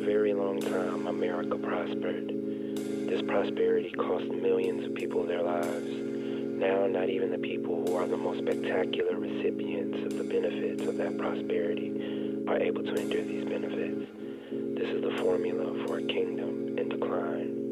very long time, America prospered. This prosperity cost millions of people their lives. Now, not even the people who are the most spectacular recipients of the benefits of that prosperity are able to endure these benefits. This is the formula for a kingdom in decline.